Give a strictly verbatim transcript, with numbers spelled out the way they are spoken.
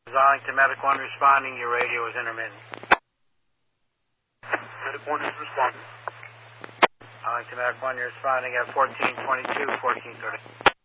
Arlington Medic one responding. Your radio is intermittent. Medic one is responding. Arlington Medic one, you're responding at fourteen twenty-two, fourteen thirty.